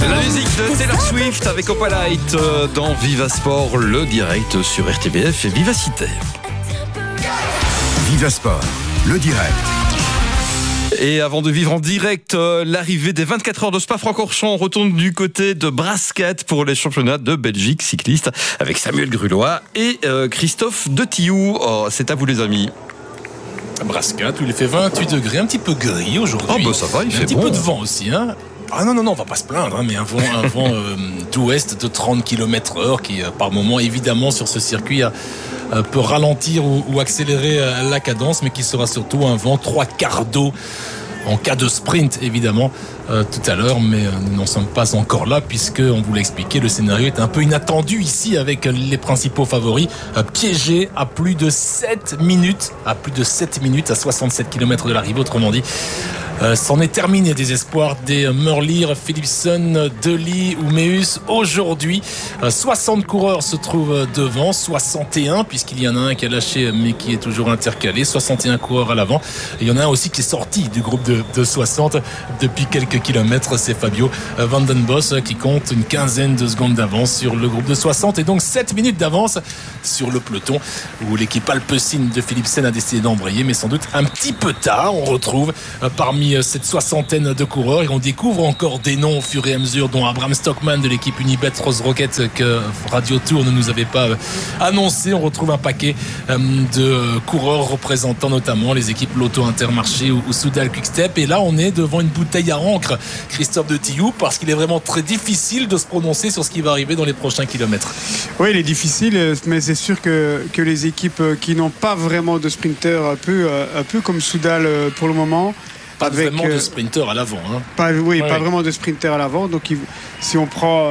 La musique de Taylor Swift avec Opalite dans Viva Sport, le direct sur RTBF et Vivacité. Viva Sport, le direct. Et avant de vivre en direct l'arrivée des 24 heures de Spa-Francorchamps, on retourne du côté de Brasquette pour les championnats de Belgique cycliste avec Samuel Grulois et Christophe de Tillou. Oh, c'est à vous les amis. Brasquette où il fait 28 degrés, un petit peu gris aujourd'hui. Oh bah ça va, il fait bon. Un petit peu de vent aussi, hein. Ah non, on va pas se plaindre, hein, mais un vent d'ouest de 30 km/h qui, par moment, évidemment, sur ce circuit, peut ralentir ou accélérer la cadence, mais qui sera surtout un vent 3/4 d'eau en cas de sprint, évidemment, tout à l'heure, mais nous n'en sommes pas encore là, puisque, on vous l'a expliqué, le scénario est un peu inattendu ici, avec les principaux favoris piégés à plus de 7 minutes, à 67 km de l'arrivée, autrement dit. C'en est terminé des espoirs des Merlier, Philipsen, Dely ou Meus. Aujourd'hui, 60 coureurs se trouvent devant, 61 puisqu'il y en a un qui a lâché mais qui est toujours intercalé, 61 coureurs à l'avant. Et il y en a un aussi qui est sorti du groupe de 60 depuis quelques kilomètres, c'est Fabio Van den Bos qui compte une quinzaine de secondes d'avance sur le groupe de 60 et donc 7 minutes d'avance sur le peloton où l'équipe Alpecin de Philipsen a décidé d'embrayer, mais sans doute un petit peu tard. On retrouve parmi cette soixantaine de coureurs et on découvre encore des noms au fur et à mesure, dont Abraham Stockman de l'équipe Unibet Rose Rocket que Radio Tour ne nous avait pas annoncé. On retrouve un paquet de coureurs représentant notamment les équipes Lotto Intermarché ou Soudal Quick-Step, et là on est devant une bouteille à encre, Christophe de Tillou, parce qu'il est vraiment très difficile de se prononcer sur ce qui va arriver dans les prochains kilomètres. Oui, il est difficile, mais c'est sûr que les équipes qui n'ont pas vraiment de sprinter, un peu comme Soudal pour le moment, pas vraiment de sprinter à l'avant, hein. Pas vraiment de sprinter à l'avant. Donc si on prend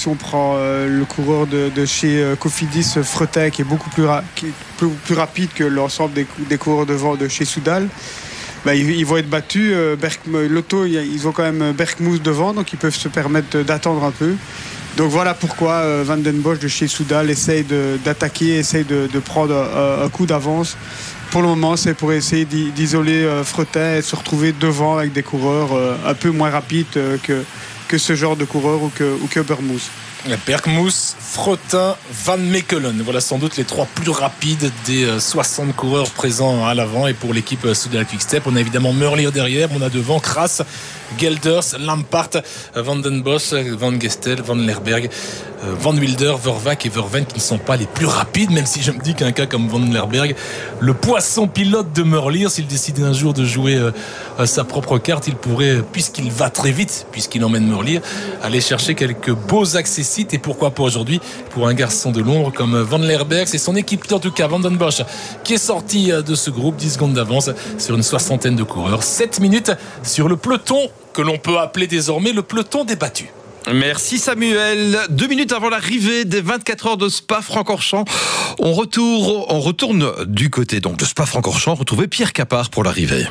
le coureur de chez Cofidis, Fretin, qui est beaucoup plus rapide que l'ensemble des coureurs devant de chez Soudal, ils vont être battus. Lotto, ils ont quand même Berkmoes devant, donc ils peuvent se permettre d'attendre un peu. Donc voilà pourquoi Van den Bosch de chez Soudal essaye d'attaquer, essaye de prendre un coup d'avance. Pour le moment, c'est pour essayer d'isoler Fretin et se retrouver devant avec des coureurs un peu moins rapides que ce genre de coureurs ou que Berkmoes. Berkmoes, Fretin, Van Mechelen. Voilà sans doute les trois plus rapides des 60 coureurs présents à l'avant. Et pour l'équipe Soudal Quick-Step, on a évidemment Merlier derrière. On a devant Kras, Gelders, Lampart, Van den Bos, Van Gestel, Van Lerberg, Van Wilder, Vervaek et Verven qui ne sont pas les plus rapides, même si je me dis qu'un cas comme Van Lerberg, le poisson pilote de Merlier, s'il décidait un jour de jouer sa propre carte, il pourrait, puisqu'il va très vite, puisqu'il emmène Merlier, aller chercher quelques beaux accessites. Et pourquoi pas aujourd'hui pour un garçon de l'ombre comme Van Lerberg. C'est son équipe en tout cas, Van den Bosch, qui est sorti de ce groupe, 10 secondes d'avance sur une soixantaine de coureurs, 7 minutes sur le peloton que l'on peut appeler désormais le peloton des battus. Merci Samuel. 2 minutes avant l'arrivée des 24 heures de Spa-Francorchamps, on retourne du côté donc de Spa-Francorchamps retrouver Pierre Capard pour l'arrivée.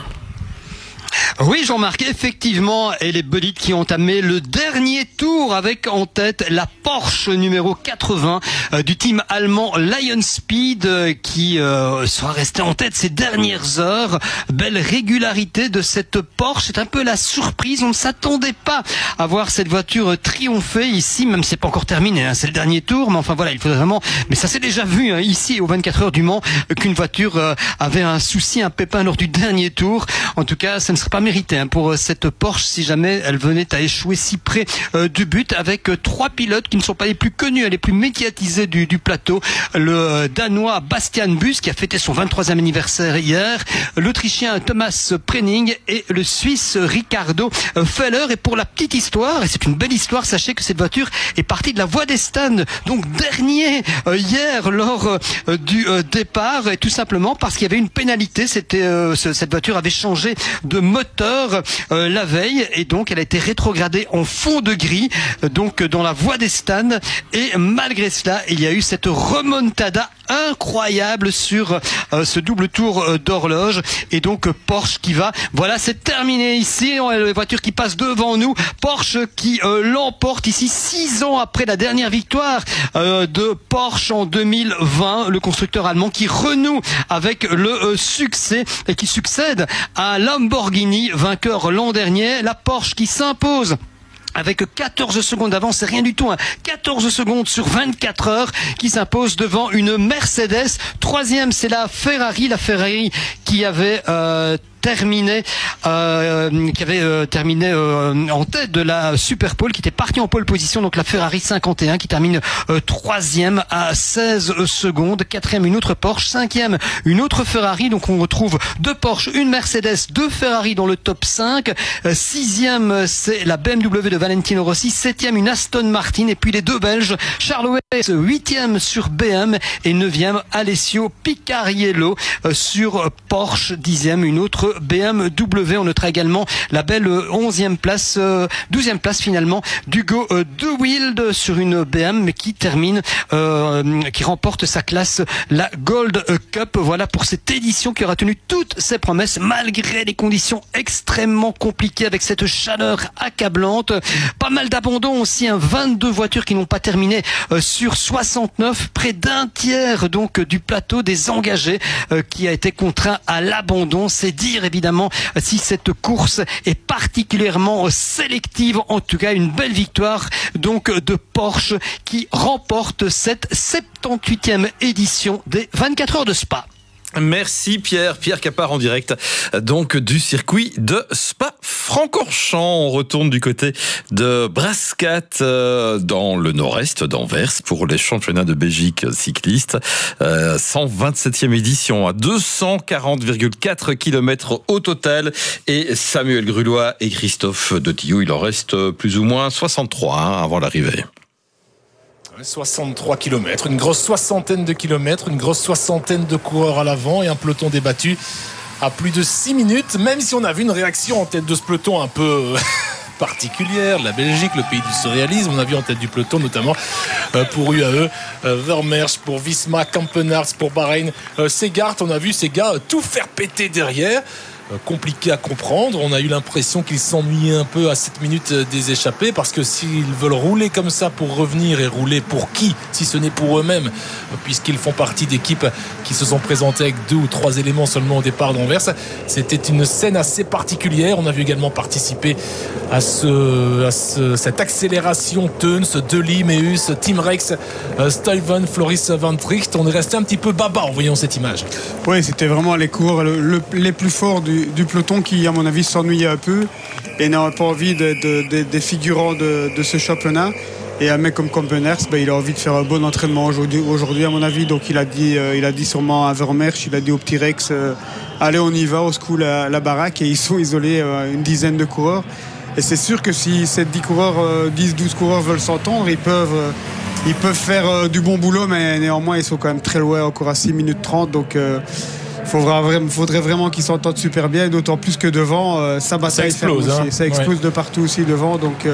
Oui, Jean-Marc, effectivement, et les bolides qui ont entamé le dernier tour avec en tête la Porsche numéro 80 du team allemand Lion Speed qui sera resté en tête ces dernières heures. Belle régularité de cette Porsche, c'est un peu la surprise, on ne s'attendait pas à voir cette voiture triompher ici, même si c'est pas encore terminé, hein, c'est le dernier tour, mais enfin voilà, il faudrait vraiment, mais ça s'est déjà vu hein, ici aux 24 heures du Mans qu'une voiture avait un souci, un pépin lors du dernier tour. En tout cas, ça ne serait pas mérité hein, pour cette Porsche si jamais elle venait à échouer si près du but, avec trois pilotes qui ne sont pas les plus connus, les plus médiatisés du plateau. Le Danois Bastian Buss qui a fêté son 23e anniversaire hier, l'Autrichien Thomas Prenning et le Suisse Ricardo Feller. Et pour la petite histoire, et c'est une belle histoire, sachez que cette voiture est partie de la Voie des Stands, donc dernier hier lors du départ, et tout simplement parce qu'il y avait une pénalité. Cette voiture avait changé de moteur la veille et donc elle a été rétrogradée en fond de grille donc dans la Voie des Stands, et malgré cela il y a eu cette remontada incroyable sur ce double tour d'horloge, et donc Porsche qui va, voilà, c'est terminé ici, la voiture qui passe devant nous, Porsche qui l'emporte ici 6 ans après la dernière victoire de Porsche en 2020, le constructeur allemand qui renoue avec le succès et qui succède à Lamborghini, vainqueur l'an dernier. La Porsche qui s'impose avec 14 secondes d'avance, c'est rien du tout, 14 secondes sur 24 heures qui s'impose devant une Mercedes. Troisième, c'est la Ferrari qui avait terminé en tête de la Super Pole, qui était parti en pole position, donc la Ferrari 51 qui termine troisième à 16 secondes. Quatrième, une autre Porsche. Cinquième, une autre Ferrari. Donc on retrouve deux Porsche, une Mercedes, deux Ferrari dans le top 5. Sixième, c'est la BMW de Valentino Rossi. Septième, une Aston Martin. Et puis les deux Belges, Charles Weis, huitième sur BM, et neuvième, Alessio Picariello sur Porsche. Dixième, une autre BMW. On notera également la belle 12e place finalement d'Hugo De Wilde sur une BM, mais qui termine, qui remporte sa classe, la Gold Cup. Voilà pour cette édition qui aura tenu toutes ses promesses malgré les conditions extrêmement compliquées avec cette chaleur accablante. Pas mal d'abandons aussi, 22 voitures qui n'ont pas terminé sur 69, près d'un tiers donc du plateau des engagés qui a été contraint à l'abandon. C'est dire évidemment si cette course est particulièrement sélective. En tout cas, une belle victoire donc de Porsche qui remporte cette 78e édition des 24 heures de Spa. Merci Pierre Capard en direct donc du circuit de Spa-Francorchamps. On retourne du côté de Brascat dans le nord-est d'Anvers pour les championnats de Belgique cyclistes. 127e édition à 240,4 km au total, et Samuel Grulois et Christophe de Tillou, il en reste plus ou moins 63 avant l'arrivée. 63 km, une grosse soixantaine de kilomètres, une grosse soixantaine de coureurs à l'avant et un peloton débattu à plus de 6 minutes, même si on a vu une réaction en tête de ce peloton un peu particulière, la Belgique, le pays du surréalisme. On a vu en tête du peloton notamment pour UAE, Vermeersch pour Visma, Kampenaerts pour Bahreïn, Segart. On a vu ces gars tout faire péter derrière. Compliqué à comprendre. On a eu l'impression qu'ils s'ennuyaient un peu à 7 minutes des échappées, parce que s'ils veulent rouler comme ça pour revenir, et rouler pour qui si ce n'est pour eux-mêmes, puisqu'ils font partie d'équipes qui se sont présentées avec 2 ou 3 éléments seulement au départ d'Anvers. C'était une scène assez particulière. On a vu également participer à cette accélération Teuns, Deli, Meus, Tim Rex, Stuyven, Floris Van Tricht. On est resté un petit peu baba en voyant cette image. Oui, c'était vraiment les coureurs les plus forts du peloton qui, à mon avis, s'ennuyait un peu et n'avait pas envie des figurants de ce championnat. Et un mec comme Kampenaerts, il a envie de faire un bon entraînement aujourd'hui à mon avis. Donc il a dit sûrement à Vermeersch, il a dit au petit Rex, allez, on y va, au secoue la baraque. Et ils sont isolés, une dizaine de coureurs. Et c'est sûr que si ces 10-12 coureurs veulent s'entendre, ils peuvent faire du bon boulot, mais néanmoins ils sont quand même très loin, encore à 6 minutes 30. Donc faudrait vraiment qu'ils s'entendent super bien, d'autant plus que devant, ça bataille, ça explose de partout aussi devant. Donc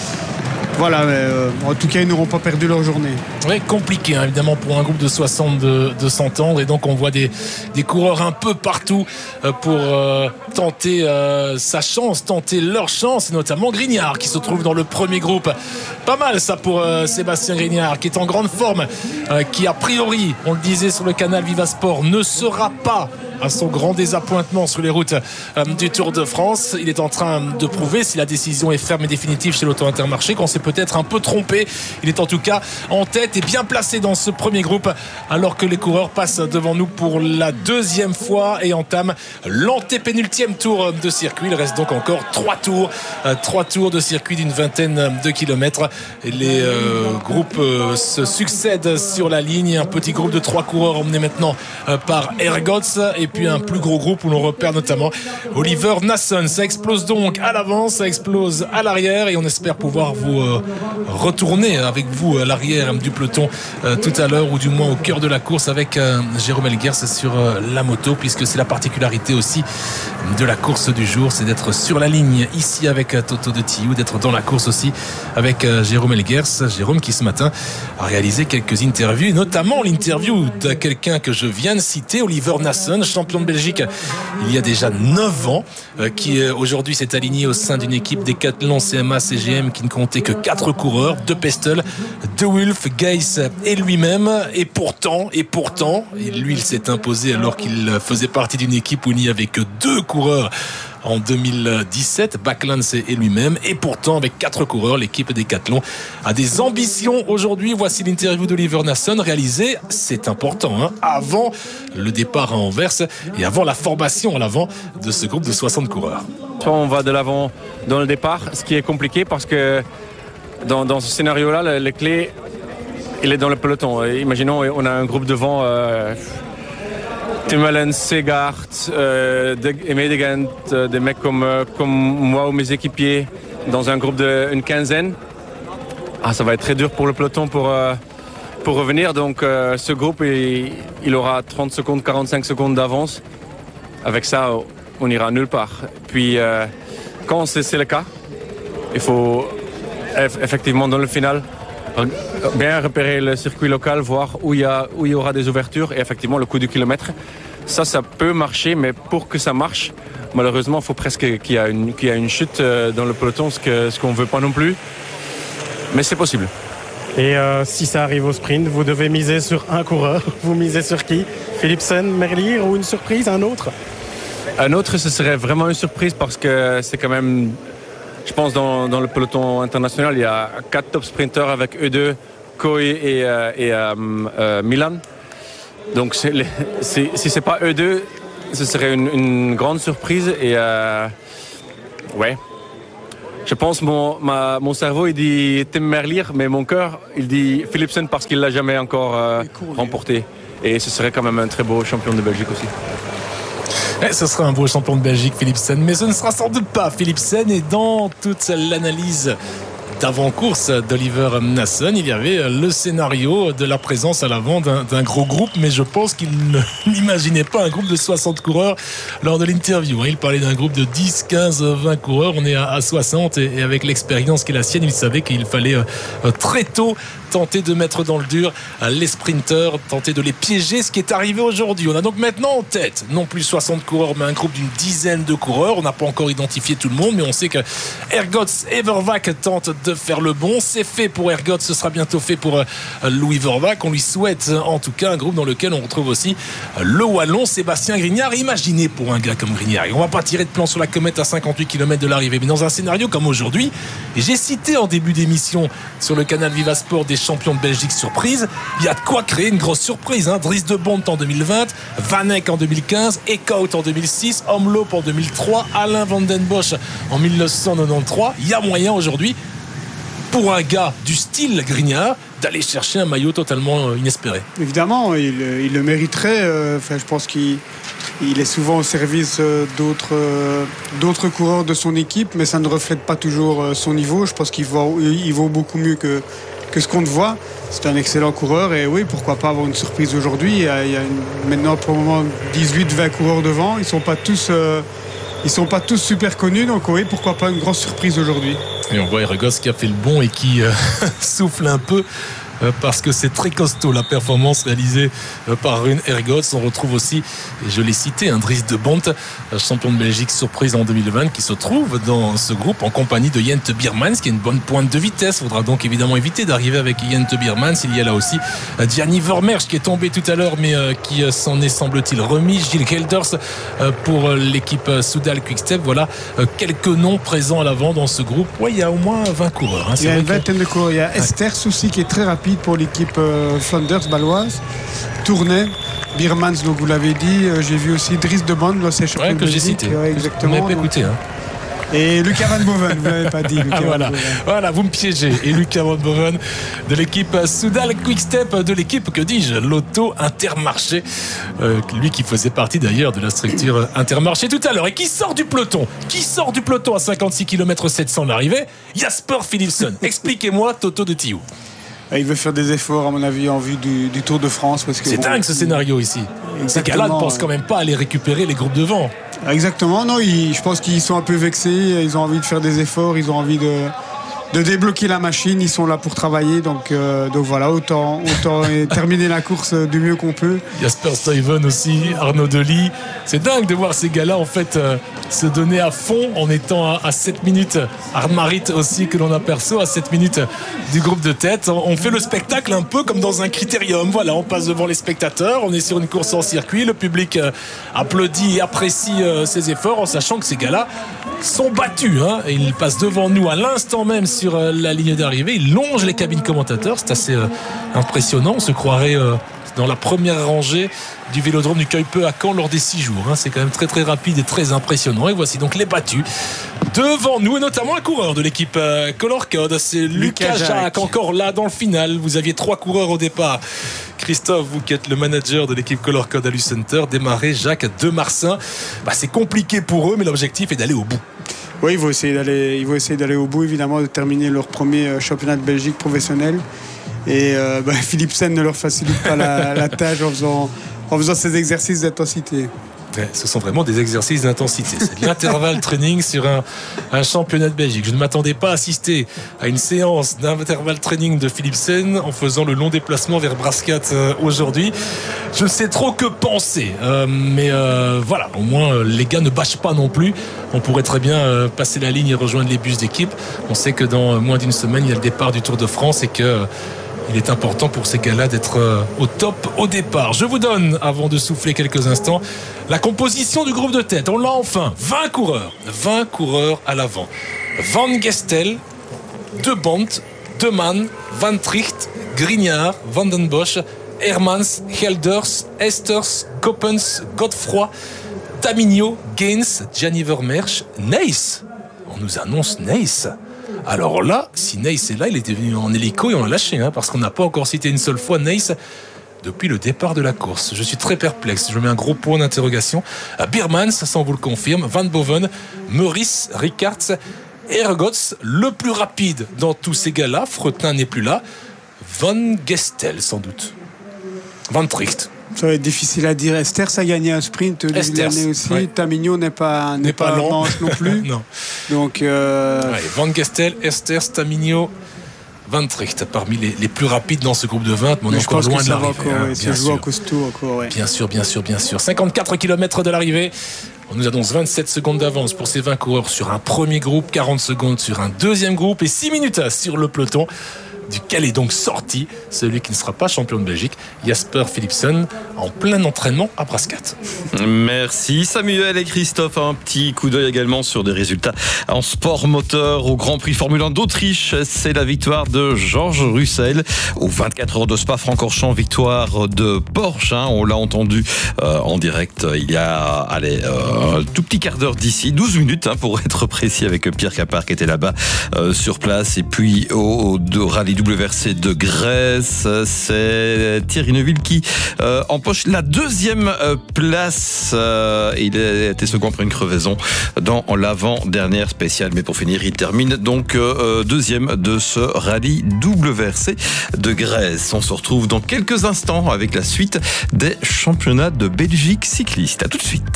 voilà, mais en tout cas, ils n'auront pas perdu leur journée. Oui, compliqué, évidemment, pour un groupe de 60 de s'entendre. Et donc, on voit des coureurs un peu partout pour tenter sa chance, tenter leur chance, et notamment Grignard, qui se trouve dans le premier groupe. Pas mal, ça, pour Sébastien Grignard, qui est en grande forme, qui, a priori, on le disait sur le canal Vivasport, ne sera pas, à son grand désappointement, sur les routes du Tour de France. Il est en train de prouver, si la décision est ferme et définitive chez l'Auto Intermarché, qu'on s'est peut-être un peu trompé. Il est en tout cas en tête et bien placé dans ce premier groupe, alors que les coureurs passent devant nous pour la deuxième fois et entament l'antépénultième tour de circuit. Il reste donc encore 3 tours de circuit d'une vingtaine de kilomètres. Et les groupes se succèdent sur la ligne. Un petit groupe de 3 coureurs emmené maintenant par Ergots, et puis un plus gros groupe où l'on repère notamment Oliver Nassen. Ça explose donc à l'avant, ça explose à l'arrière, et on espère pouvoir vous retourner avec vous à l'arrière du peloton tout à l'heure, ou du moins au cœur de la course, avec Jérôme Elguers sur la moto, puisque c'est la particularité aussi de la course du jour, c'est d'être sur la ligne ici avec Toto de Tillou, d'être dans la course aussi avec Jérôme Elguers. Jérôme qui ce matin a réalisé quelques interviews, notamment l'interview de quelqu'un que je viens de citer, Oliver Nassen, champion de Belgique il y a déjà 9 ans, qui aujourd'hui s'est aligné au sein d'une équipe Decathlon CMA CGM qui ne comptait que 4 coureurs, De Pestel, De Wulf, Geiss et lui-même. Et pourtant, lui il s'est imposé alors qu'il faisait partie d'une équipe où il n'y avait que 2 coureurs en 2017. Backlund est lui-même. Et pourtant, avec 4 coureurs, l'équipe Decathlon a des ambitions aujourd'hui. Voici l'interview d'Oliver Nassen réalisée, c'est important, avant le départ à Anvers et avant la formation à l'avant de ce groupe de 60 coureurs. On va de l'avant dans le départ, ce qui est compliqué parce que dans ce scénario-là, les clés, il est dans le peloton. Imaginons, on a un groupe devant, Tim Wellens, Segard, Medegant, des mecs comme moi ou mes équipiers, dans un groupe d'une quinzaine. Ça va être très dur pour le peloton pour revenir. Donc ce groupe, il aura 30 secondes, 45 secondes d'avance. Avec ça, on ira nulle part. Puis quand c'est le cas, il faut effectivement dans le final bien repérer le circuit local, voir où il y aura des ouvertures et effectivement le coup du kilomètre. Ça peut marcher, mais pour que ça marche, malheureusement, il faut presque qu'il y ait une chute dans le peloton, ce qu'on ne veut pas non plus. Mais c'est possible. Et si ça arrive au sprint, vous devez miser sur un coureur. Vous misez sur qui? Philipsen, Merlier ou une surprise, un autre? Un autre, ce serait vraiment une surprise parce que c'est quand même, je pense, dans le peloton international, il y a 4 top sprinteurs avec eux deux, Coy et Milan. Donc si c'est pas eux deux, ce serait une grande surprise. Et ouais, je pense mon cerveau il dit Tim Merlier, mais mon cœur il dit Philipsen parce qu'il l'a jamais encore remporté. Et ce serait quand même un très beau champion de Belgique aussi. Ce sera un beau champion de Belgique, Philipsen, mais ce ne sera sans doute pas Philipsen. Et dans toute l'analyse d'avant-course d'Oliver Nassen, il y avait le scénario de la présence à l'avant d'un gros groupe, mais je pense qu'il n'imaginait pas un groupe de 60 coureurs lors de l'interview. Il parlait d'un groupe de 10, 15, 20 coureurs. On est à 60 et avec l'expérience qui est la sienne, il savait qu'il fallait très tôt tenter de mettre dans le dur les sprinteurs, tenter de les piéger, ce qui est arrivé aujourd'hui. On a donc maintenant en tête non plus 60 coureurs, mais un groupe d'une dizaine de coureurs. On n'a pas encore identifié tout le monde, mais on sait que Ergots et Vervac tentent de faire le bon. C'est fait pour Ergots, ce sera bientôt fait pour Louis Vervac. On lui souhaite en tout cas un groupe dans lequel on retrouve aussi le Wallon Sébastien Grignard. Imaginez pour un gars comme Grignard, on va pas tirer de plan sur la comète à 58 km de l'arrivée, mais dans un scénario comme aujourd'hui, et j'ai cité en début d'émission sur le canal Vivasport des champions de Belgique surprise, il y a de quoi créer une grosse surprise. Dries de Bont en 2020, Van Eyck en 2015, Eekhout en 2006, Omloop en 2003, Alain Van Den Bosch en 1993. Il y a moyen aujourd'hui pour un gars du style Grignard d'aller chercher un maillot totalement inespéré. Évidemment, il le mériterait. Je pense qu'il est souvent au service d'autres coureurs de son équipe, mais ça ne reflète pas toujours son niveau. Je pense qu'il vaut beaucoup mieux que ce qu'on voit. C'est un excellent coureur et oui, pourquoi pas avoir une surprise aujourd'hui. Il y a maintenant pour le moment 18-20 coureurs devant. Ils sont pas tous super connus, donc oui, pourquoi pas une grosse surprise aujourd'hui. Et on voit Ergots qui a fait le bon et qui souffle un peu parce que c'est très costaud la performance réalisée par Rune Ergots. On retrouve aussi, et je l'ai cité, Dries de Bont, champion de Belgique surprise en 2020, qui se trouve dans ce groupe en compagnie de Jente Biermans, qui est une bonne pointe de vitesse. Il faudra donc évidemment éviter d'arriver avec Jente Biermans. Il y a là aussi Gianni Vermeersch qui est tombé tout à l'heure, mais qui s'en est semble-t-il remis. Gilles Gelders pour l'équipe Soudal Quick-Step. Voilà quelques noms présents à l'avant dans ce groupe. Ouais, il y a au moins 20 coureurs. Il y a une vingtaine de coureurs. Il y a Esters aussi qui est très rapide pour l'équipe Flanders baloise. Tournai, Biermans, donc vous l'avez dit. J'ai vu aussi Dries de Bont, c'est champion que j'ai cité. Exactement. Vous m'avez pas écouté. Et Lucas Van Boven, vous l'avez pas dit. Voilà, vous me piégez. Et Lucas Van Boven de l'équipe Soudal Quick-Step, de l'équipe, que dis-je, l'Auto Intermarché. Lui qui faisait partie d'ailleurs de la structure Intermarché tout à l'heure. Et qui sort du peloton à 56 km 700 de l'arrivée? Jasper Philipsen. Expliquez-moi, Toto de Thiou. Il veut faire des efforts, à mon avis, en vue du Tour de France. Parce que c'est dingue ce scénario ici. Ces gars-là ne pensent quand même pas à aller récupérer les groupes devant. Exactement. Non, je pense qu'ils sont un peu vexés. Ils ont envie de faire des efforts. Ils ont envie débloquer la machine. Ils sont là pour travailler, donc voilà, autant terminer la course du mieux qu'on peut. Jasper Stuyven aussi, Arnaud Delis. C'est dingue de voir ces gars-là en fait se donner à fond en étant à 7 minutes. Armarit aussi que l'on aperçoit à 7 minutes du groupe de tête. On fait le spectacle un peu comme dans un critérium. Voilà, on passe devant les spectateurs, on est sur une course en circuit, le public applaudit et apprécie ses efforts en sachant que ces gars-là sont battus. Et ils passent devant nous à l'instant même sur la ligne d'arrivée. Ils longent les cabines commentateurs. C'est assez impressionnant. On se croirait dans la première rangée du Vélodrome du Cueil-Peu à Caen lors des 6 jours. C'est quand même très très rapide et très impressionnant. Et voici donc les battus devant nous, et notamment un coureur de l'équipe Color Code. C'est Lucas Jacques, encore là dans le final. Vous aviez 3 coureurs au départ. Christophe, vous qui êtes le manager de l'équipe Color Code à Lucenter, démarrez Jacques de Marsin. C'est compliqué pour eux, mais l'objectif est d'aller au bout. Oui, ils vont essayer d'aller au bout, évidemment, de terminer leur premier championnat de Belgique professionnel. Et Philipsen ne leur facilite pas la tâche en faisant ces exercices d'intensité. Ce sont vraiment des exercices d'intensité. C'est de l'intervalle training sur un championnat de Belgique. Je ne m'attendais pas à assister à une séance d'intervalle training de Philipsen en faisant le long déplacement vers Brascat aujourd'hui. Je ne sais trop que penser. Mais voilà, au moins les gars ne bâchent pas non plus. On pourrait très bien passer la ligne et rejoindre les bus d'équipe. On sait que dans moins d'une semaine, il y a le départ du Tour de France et que il est important pour ces gars-là d'être au top au départ. Je vous donne, avant de souffler quelques instants, la composition du groupe de tête. On l'a enfin. 20 coureurs à l'avant. Van Gestel, De Bont, De Man, Van Tricht, Grignard, Van den Bosch, Hermans, Helders, Esters, Coppens, Godefroy, Tamigno, Gaines, Gianni Vermeersch, Neis. On nous annonce Neis. Alors là, si Neis est là, il était venu en hélico et on l'a lâché, parce qu'on n'a pas encore cité une seule fois Neis depuis le départ de la course. Je suis très perplexe, je mets un gros point d'interrogation. Biermans, ça on vous le confirme, Van Boven, Meurice, Rickards, Ergots, le plus rapide dans tous ces gars-là, Fretin n'est plus là, Van Gestel sans doute, Van Tricht. Ça va être difficile à dire. Esters a gagné un sprint l'année aussi. Ouais. Tamigno n'est pas lent non plus. Non. Donc Van Gestel, Esters, Tamigno, Van Tricht parmi les plus rapides dans ce groupe de 20. Mais on est encore loin de l'arrivée. C'est joué en costaud encore. Ouais. Bien sûr. 54 km de l'arrivée. On nous annonce 27 secondes d'avance pour ces 20 coureurs sur un premier groupe, 40 secondes sur un deuxième groupe et 6 minutes sur le peloton. Duquel est donc sorti celui qui ne sera pas champion de Belgique, Jasper Philipsen, en plein entraînement à Brascat. Merci Samuel et Christophe. Un petit coup d'œil également sur des résultats en sport moteur au Grand Prix Formule 1 d'Autriche. C'est la victoire de Georges Russell aux 24 heures de Spa-Francorchamps, victoire de Porsche. On l'a entendu en direct il y a un tout petit quart d'heure d'ici, 12 minutes pour être précis, avec Pierre Capard qui était là-bas sur place. Et puis au rallye WRC de Grèce, c'est Thierry Neuville qui empoche la deuxième place. Il était second après une crevaison dans l'avant-dernière spéciale. Mais pour finir, il termine donc deuxième de ce rallye WRC de Grèce. On se retrouve dans quelques instants avec la suite des championnats de Belgique cycliste. À tout de suite.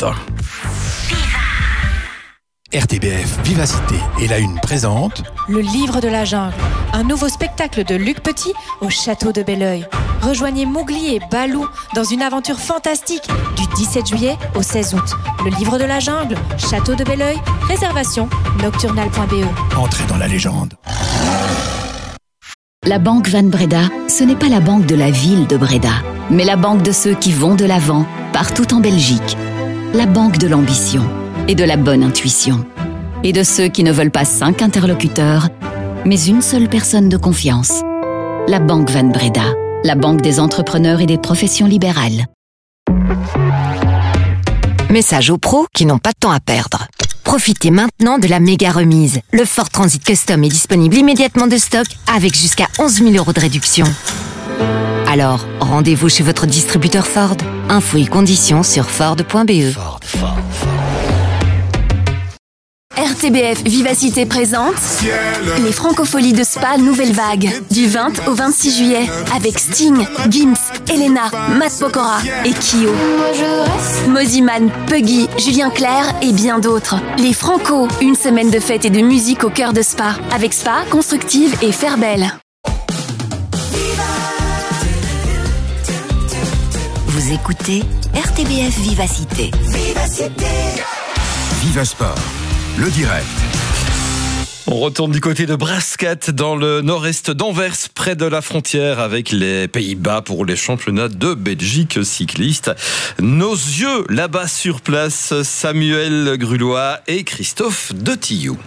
RTBF Vivacité et la Une présente Le Livre de la Jungle, un nouveau spectacle de Luc Petit au château de Belleuil. Rejoignez Mowgli et Balou dans une aventure fantastique du 17 juillet au 16 août. Le Livre de la Jungle, château de Belleuil, réservation nocturnal.be. Entrez dans la légende. La banque Van Breda, ce n'est pas la banque de la ville de Breda, mais la banque de ceux qui vont de l'avant, partout en Belgique. La banque de l'ambition et de la bonne intuition. Et de ceux qui ne veulent pas 5 interlocuteurs, mais une seule personne de confiance. La banque Van Breda, la banque des entrepreneurs et des professions libérales. Message aux pros qui n'ont pas de temps à perdre. Profitez maintenant de la méga remise. Le Ford Transit Custom est disponible immédiatement de stock avec jusqu'à 11 000 € de réduction. Alors, rendez-vous chez votre distributeur Ford. Infos et conditions sur Ford.be. RTBF Vivacité présente les Francopholies de Spa Nouvelle Vague du 20 au 26 juillet avec Sting, Gims, Elena, Matt Pokora et Kyo. Moziman, Puggy, Julien Clerc et bien d'autres. Les Franco, une semaine de fête et de musique au cœur de Spa avec Spa, Constructive et Fairbelle. Vous écoutez RTBF Vivacité. Viva Sport, le direct. On retourne du côté de Brascat, dans le nord-est d'Anvers, près de la frontière avec les Pays-Bas pour les championnats de Belgique cycliste. Nos yeux là-bas sur place, Samuel Grulois et Christophe Detillou.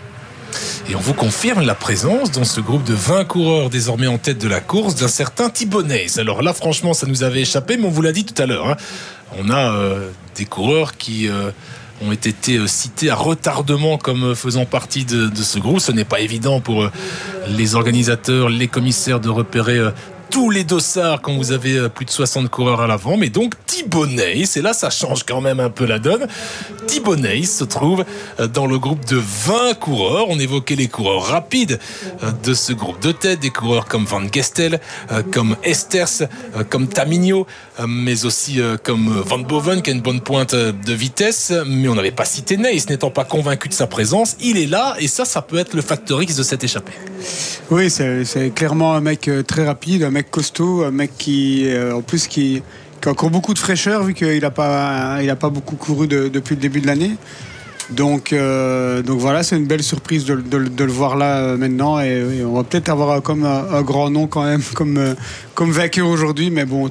Et on vous confirme la présence dans ce groupe de 20 coureurs désormais en tête de la course d'un certain Thibaut Nys. Alors là, franchement, ça nous avait échappé, mais on vous l'a dit tout à l'heure. On a des coureurs qui ont été cités à retardement comme faisant partie de ce groupe. Ce n'est pas évident pour les organisateurs, les commissaires de repérer tous les dossards quand vous avez plus de 60 coureurs à l'avant. Mais donc Thibaut Nys, et là ça change quand même un peu la donne. Thibaut Nys se trouve dans le groupe de 20 coureurs. On évoquait les coureurs rapides de ce groupe de tête, des coureurs comme Van Gestel, comme Esters, comme Tamigno, mais aussi comme Van Boven qui a une bonne pointe de vitesse. Mais on n'avait pas cité Nys, n'étant pas convaincu de sa présence. Il est là et ça peut être le facteur X de cette échappée. Oui, c'est clairement un mec très rapide, un mec costaud, un mec qui en plus qui a encore beaucoup de fraîcheur vu qu'il n'a pas beaucoup couru depuis le début de l'année. Donc voilà, c'est une belle surprise de le voir là maintenant et on va peut-être avoir comme un grand nom quand même comme vainqueur aujourd'hui, mais bon,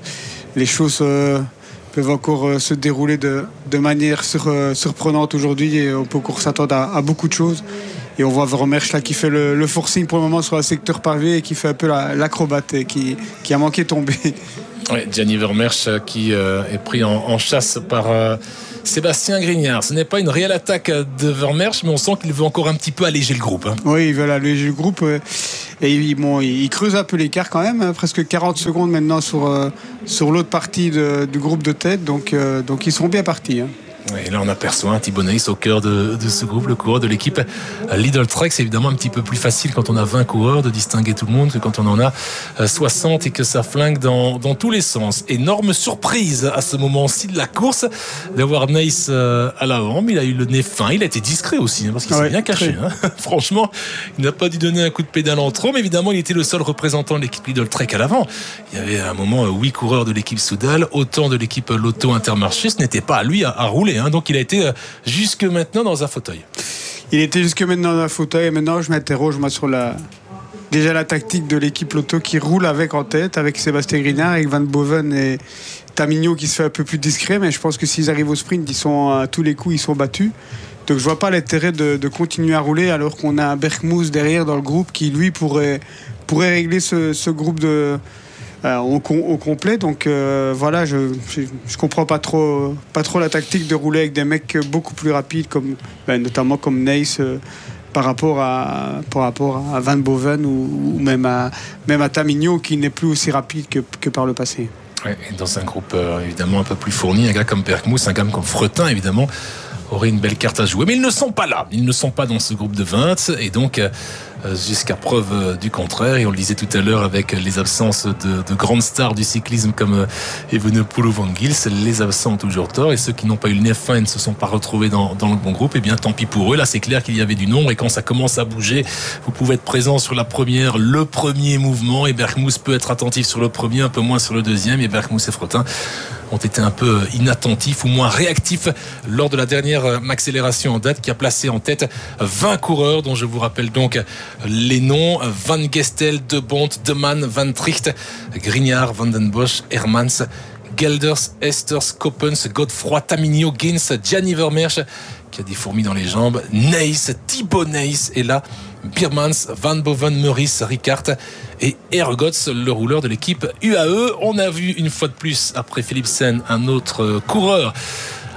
les choses peuvent encore se dérouler de manière surprenante aujourd'hui et on peut encore s'attendre à beaucoup de choses. Et on voit Vermersch là qui fait le forcing pour le moment sur le secteur pavé et qui fait un peu l'acrobate et qui a manqué de tomber. Oui, Gianni Vermersch qui est pris en chasse par Sébastien Grignard. Ce n'est pas une réelle attaque de Vermersch, mais on sent qu'il veut encore un petit peu alléger le groupe. Oui, il veut alléger le groupe et il creuse un peu l'écart quand même, presque 40 secondes maintenant sur l'autre partie du groupe de tête, donc ils sont bien partis. Et là on aperçoit un Thibaut Nys au cœur de ce groupe, le coureur de l'équipe Lidl Trek. C'est évidemment un petit peu plus facile quand on a 20 coureurs de distinguer tout le monde que quand on en a 60 et que ça flingue dans tous les sens. Énorme surprise à ce moment-ci de la course d'avoir Nys à l'avant, mais il a eu le nez fin, il a été discret aussi parce qu'il s'est bien caché. Franchement, il n'a pas dû donner un coup de pédale en trop, mais évidemment il était le seul représentant de l'équipe Lidl Trek à l'avant. Il y avait à un moment 8 coureurs de l'équipe Soudal, autant de l'équipe Lotto Intermarché. Ce n'était pas à lui à rouler. Donc il a été jusque maintenant dans un fauteuil. Il était jusque maintenant dans un fauteuil et maintenant je m'interroge moi sur la tactique de l'équipe Lotto qui roule en tête avec Sébastien Grignard, avec Van Boven et Tamigno qui se fait un peu plus discret, mais je pense que s'ils arrivent au sprint, ils sont à tous les coups, ils sont battus. Donc je vois pas l'intérêt de continuer à rouler alors qu'on a un Berkmoes derrière dans le groupe qui lui pourrait régler ce groupe au complet. Donc voilà, je comprends pas trop la tactique de rouler avec des mecs beaucoup plus rapides notamment comme Nys par rapport à Van Boven ou même à Tamigno qui n'est plus aussi rapide que par le passé. Ouais, et dans un groupe évidemment un peu plus fourni, un gars comme Berkmoes, un gars comme Fretin évidemment aurait une belle carte à jouer, mais ils ne sont pas là, ils ne sont pas dans ce groupe de 20 et donc jusqu'à preuve du contraire, et on le disait tout à l'heure avec les absences de grandes stars du cyclisme comme Evenepoel Van Gils, les absents ont toujours tort et ceux qui n'ont pas eu le nez fin et ne se sont pas retrouvés dans le bon groupe, et bien tant pis pour eux. Là c'est clair qu'il y avait du nombre et quand ça commence à bouger, vous pouvez être présent sur le premier mouvement et Berkmoes peut être attentif sur le premier, un peu moins sur le deuxième, et Berkmoes et Fretin ont été un peu inattentifs ou moins réactifs lors de la dernière accélération en date qui a placé en tête 20 coureurs dont je vous rappelle donc les noms: Van Gestel, De Bont, De Man, Van Tricht, Grignard, Van den Bosch, Hermans, Gelders, Esters, Coppens, Godefroy, Tamigno, Gins, Gianni Vermersch qui a des fourmis dans les jambes, Nys, Thibaut Nys et là Biermans, Van Boven, Meurice, Ricard et Ergots, le rouleur de l'équipe UAE. On a vu une fois de plus après Philipsen un autre coureur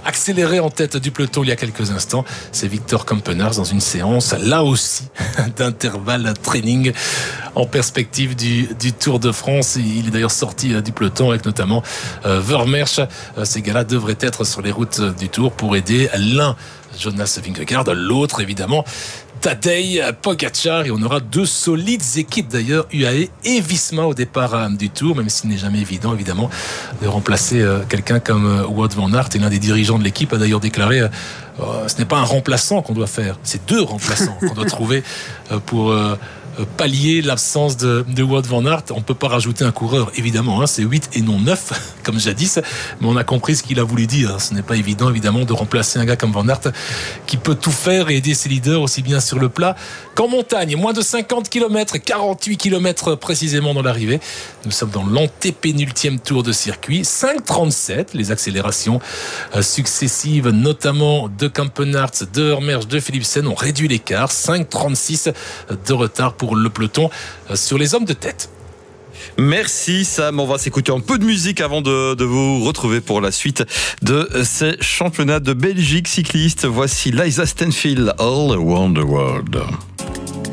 accéléré en tête du peloton il y a quelques instants. C'est Victor Campenaerts dans une séance, là aussi, d'intervalle training en perspective du Tour de France. Il est d'ailleurs sorti du peloton avec notamment Vermeersch. Ces gars-là devraient être sur les routes du Tour pour aider l'un, Jonas Vingegaard, l'autre évidemment Tadej Pogačar, et on aura 2 solides équipes d'ailleurs, UAE et Visma au départ du Tour, même s'il n'est jamais évident évidemment de remplacer quelqu'un comme Wout van Aert. Et l'un des dirigeants de l'équipe a d'ailleurs déclaré ce n'est pas un remplaçant qu'on doit faire, c'est 2 remplaçants qu'on doit trouver pour pallier l'absence de Wout van Aert. On ne peut pas rajouter un coureur, évidemment, hein, c'est 8 et non 9, comme jadis, mais on a compris ce qu'il a voulu dire. Ce n'est pas évident, évidemment, de remplacer un gars comme Van Aert qui peut tout faire et aider ses leaders aussi bien sur le plat qu'en montagne. Moins de 50 km, 48 km précisément dans l'arrivée. Nous sommes dans l'antépénultième tour de circuit. 5,37, les accélérations successives, notamment de Campenaerts, de Vermeersch, de Philipsen, ont réduit l'écart. 5,36 de retard pour le peloton sur les hommes de tête. Merci Sam, on va s'écouter un peu de musique avant de vous retrouver pour la suite de ces championnats de Belgique cycliste. Voici Liza Stanfield, All Around the World.